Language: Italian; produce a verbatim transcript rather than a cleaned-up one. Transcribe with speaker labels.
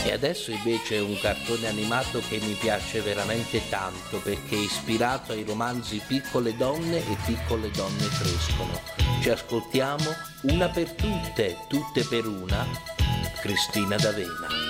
Speaker 1: E adesso invece un cartone animato che mi piace veramente tanto perché è ispirato ai romanzi Piccole donne e Piccole donne crescono. Ci ascoltiamo Una per tutte, tutte per una, Cristina D'Avena.